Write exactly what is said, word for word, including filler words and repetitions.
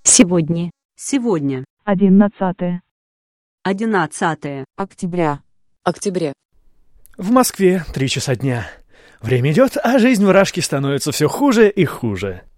Сегодня. Сегодня. Одиннадцатое. Одиннадцатое. Октября. Октябре. В Москве три часа дня. Время идет, а жизнь в Рашке становится все хуже и хуже.